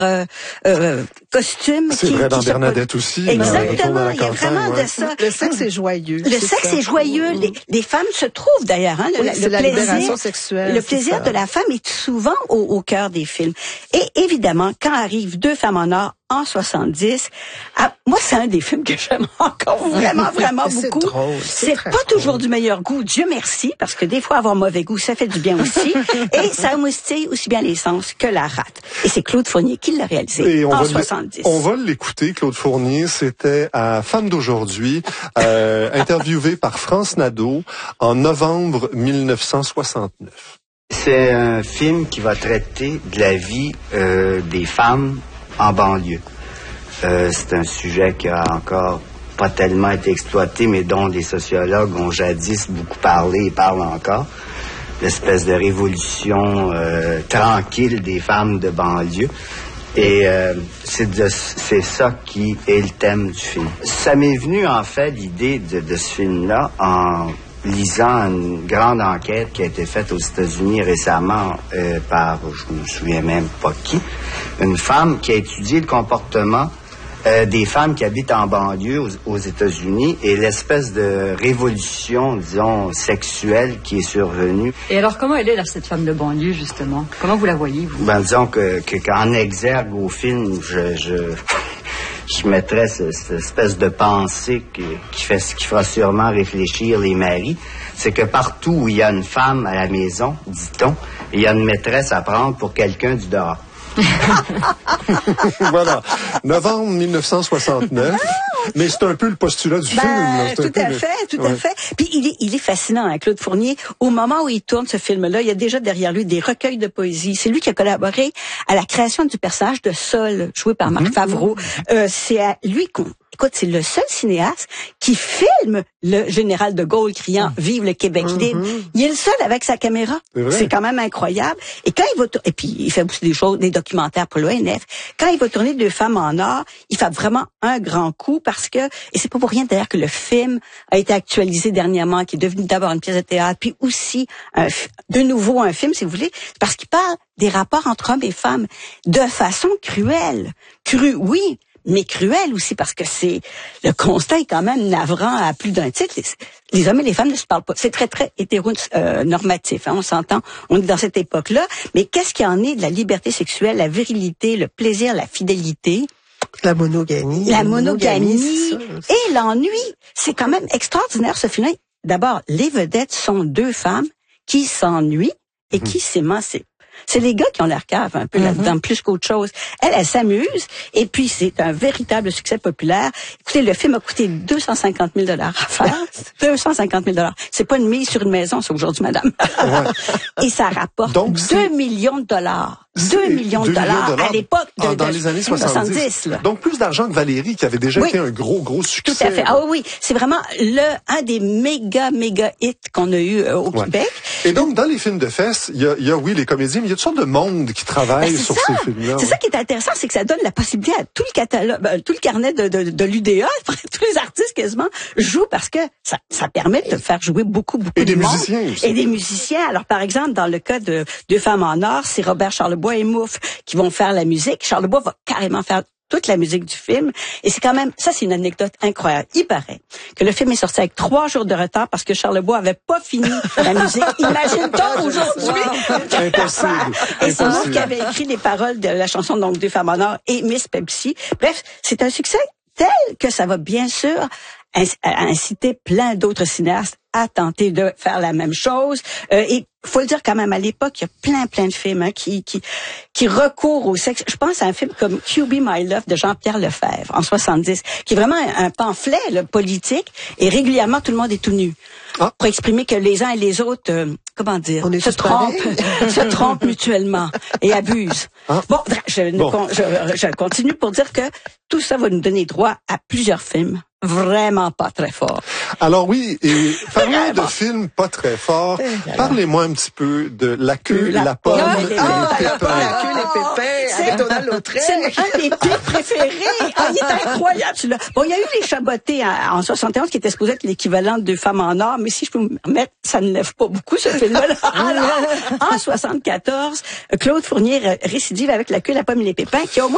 costume. C'est vrai dans Bernadette aussi. Exactement, il y a vraiment de ça. Le sexe est joyeux. Le sexe est joyeux. Les femmes se trouvent d'ailleurs. Hein, c'est la libération sexuelle. Le plaisir de la femme est souvent au cœur des films. Et évidemment, quand arrivent Deux femmes en or en 70, moi c'est un des films que j'aime encore vraiment beaucoup. C'est pas toujours du meilleur goût, Dieu merci, parce que des fois avoir mauvais goût, ça fait du bien aussi. Et ça moustille aussi bien les sens que la rate. Et c'est Claude Fournier qui l'a réalisé en 70. On va l'écouter, Claude Fournier. C'était à Femme d'aujourd'hui, interviewé par France Nadeau en novembre 1969. C'est un film qui va traiter de la vie des femmes en banlieue. C'est un sujet qui a encore pas tellement été exploité, mais dont des sociologues ont jadis beaucoup parlé et parlent encore. L'espèce de révolution tranquille des femmes de banlieue. Et c'est ça qui est le thème du film. Ça m'est venu en fait l'idée de ce film-là en lisant une grande enquête qui a été faite aux États-Unis récemment par, je me souviens même pas qui, une femme qui a étudié le comportement des femmes qui habitent en banlieue aux États-Unis et l'espèce de révolution, disons, sexuelle qui est survenue. Et alors, comment elle est, là, cette femme de banlieue, justement? Comment vous la voyez, vous? Ben, disons qu'en exergue au film, je mettrais cette espèce de pensée qui fera sûrement réfléchir les maris. C'est que partout où il y a une femme à la maison, dit-on, il y a une maîtresse à prendre pour quelqu'un du dehors. Voilà. Novembre 1969. Mais c'est un peu le postulat du film. Là. Tout à fait. Puis il est fascinant, hein, Claude Fournier. Au moment où il tourne ce film-là, il y a déjà derrière lui des recueils de poésie. C'est lui qui a collaboré à la création du personnage de Sol, joué par Marc Favreau. C'est à lui Écoute, c'est le seul cinéaste qui filme le général de Gaulle criant « Vive le Québec libre ». Il est le seul avec sa caméra. C'est quand même incroyable. Et quand il va et puis il fait aussi des documentaires pour l'ONF. Quand il va tourner Deux femmes en or, il fait vraiment un grand coup parce que, et c'est pas pour rien d'ailleurs que le film a été actualisé dernièrement, qui est devenu d'abord une pièce de théâtre, puis aussi de nouveau un film, si vous voulez, parce qu'il parle des rapports entre hommes et femmes de façon cruelle. Oui, mais cruel aussi parce que le constat est quand même navrant à plus d'un titre. Les hommes et les femmes ne se parlent pas. C'est très, très hétéronormatif, hein, on s'entend. On est dans cette époque-là. Mais qu'est-ce qu'il y en est de la liberté sexuelle, la virilité, le plaisir, la fidélité? La monogamie. Et l'ennui. C'est quand même extraordinaire, ce film-là. D'abord, les vedettes sont deux femmes qui s'ennuient et qui s'émancipent. C'est les gars qui ont l'air cave un peu là-dedans, plus qu'autre chose. Elle s'amuse, et puis c'est un véritable succès populaire. Écoutez, le film a coûté 250 000 $ à faire. 250 000 $. C'est pas une mise sur une maison, ça, aujourd'hui, madame. Et ça rapporte donc, 2 millions de dollars. 2 millions de dollars à l'époque dans les années 70. Là. Donc plus d'argent que Valérie, qui avait déjà été un gros succès. Tout à fait. Ah oui, c'est vraiment un des méga hits qu'on a eu au Québec. Et donc dans les films de fesses, il y a les comédiens, mais il y a toutes sortes de monde qui travaille sur ces films-là. C'est ça qui est intéressant, c'est que ça donne la possibilité à tout le catalogue, tout le carnet de l'UDA, tous les artistes quasiment jouent parce que ça permet de faire jouer beaucoup et de des musiciens monde. aussi. Et des musiciens. Alors par exemple, dans le cas de Deux femmes en or, c'est Robert Charlebois et Mouffe qui vont faire la musique. Charlebois va carrément faire toute la musique du film. Et c'est quand même, ça c'est une anecdote incroyable. Il paraît que le film est sorti avec 3 jours de retard parce que Charlebois avait pas fini la musique. Imagine-toi aujourd'hui. Impossible. Et c'est Mouffe qui avait écrit les paroles de la chanson donc Deux femmes en or et Miss Pepsi. Bref, c'est un succès tel que ça va bien sûr inciter plein d'autres cinéastes à tenter de faire la même chose. Et faut le dire quand même, à l'époque, il y a plein de films qui recourent au sexe. Je pense à un film comme QB My Love de Jean-Pierre Lefebvre en 70, qui est vraiment un pamphlet politique, et régulièrement tout le monde est tout nu pour exprimer que les uns et les autres, se trompent mutuellement et abusent. Bon, je continue pour dire que tout ça va nous donner droit à plusieurs films vraiment pas très forts. Alors oui, et parlons de films pas très forts. Parlez-moi un petit peu de La queue, la pomme et les pépins. La queue, les pépins, avec Donald Lautrec. C'est un des pires préférés. Il est incroyable, celui-là. Bon, il y a eu Les Chabotés en 71 qui était supposé être l'équivalent de Deux femmes en or, mais si je peux me remettre, ça ne lève pas beaucoup, ce film-là. Alors, en 74, Claude Fournier récidive avec La queue, la pomme et les pépins, qui a au moins